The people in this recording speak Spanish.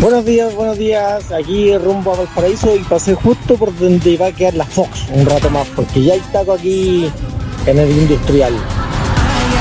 Buenos días. Aquí rumbo a Valparaíso y pasé justo por donde va a quedar la Fox un rato más, porque ya hay taco aquí en el industrial.